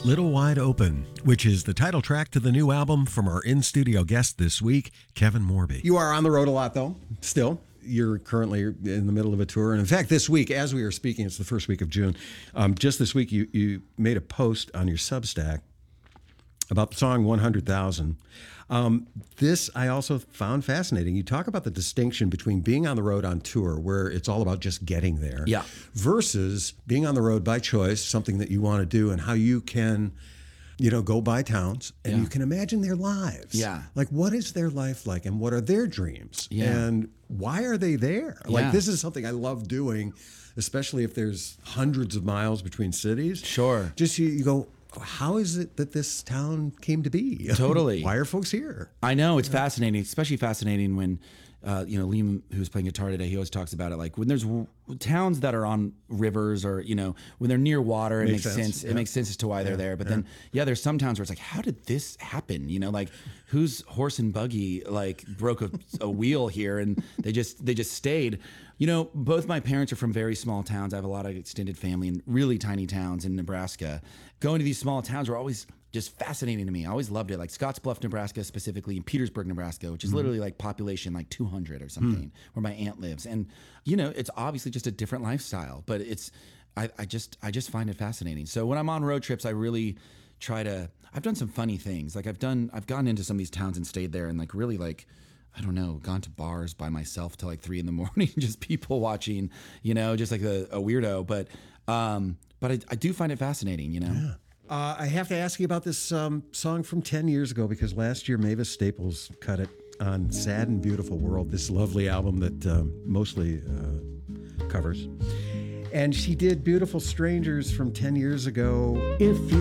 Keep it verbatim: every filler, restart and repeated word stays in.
Little Wide Open, which is the title track to the new album from our in-studio guest this week, Kevin Morby. You are on the road a lot, though, still. You're currently in the middle of a tour. And in fact, this week, as we are speaking, it's the first week of June, um, just this week, you, you made a post on your Substack about the song one hundred thousand. Um, this I also found fascinating. You talk about the distinction between being on the road on tour, where it's all about just getting there, yeah, versus being on the road by choice, something that you want to do, and how you can, you know, go by towns and yeah. you can imagine their lives. Yeah. Like, what is their life like, and what are their dreams? Yeah. And why are they there? Yeah. Like, this is something I love doing, especially if there's hundreds of miles between cities. Sure. Just you, you go, how is it that this town came to be? Totally. Why are folks here? I know, it's yeah. fascinating, especially fascinating when, uh, you know, Liam, who's playing guitar today, he always talks about it. Like when there's w- towns that are on rivers, or, you know, when they're near water, it makes, makes sense. sense. Yeah. It makes sense as to why yeah. they're there. But yeah. then, yeah, there's some towns where it's like, how did this happen? You know, like whose horse and buggy like broke a, a wheel here, and they just they just stayed. You know, both my parents are from very small towns. I have a lot of extended family in really tiny towns in Nebraska. Going to these small towns were always just fascinating to me. I always loved it. Like Scottsbluff, Nebraska, specifically, in Petersburg, Nebraska, which is mm-hmm. literally like population like two hundred or something, mm. where my aunt lives. And, you know, it's obviously just a different lifestyle, but it's, I, I just, I just find it fascinating. So when I'm on road trips, I really try to, I've done some funny things. Like I've done, I've gone into some of these towns and stayed there and like really like, I don't know, gone to bars by myself till like three in the morning, just people watching, you know, just like a, a weirdo. But, um, but I, I do find it fascinating, you know? Yeah. Uh, I have to ask you about this um, song from ten years ago, because last year Mavis Staples cut it on Sad and Beautiful World, this lovely album that um, mostly uh, covers. And she did Beautiful Strangers from ten years ago. If you